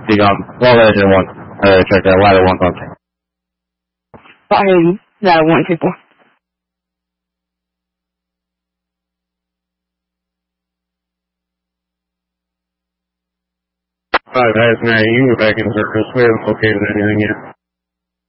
Digamos, what version one? Check that ladder one something. Fire that one people. 5 has now, you can go back in service. We haven't located anything yet.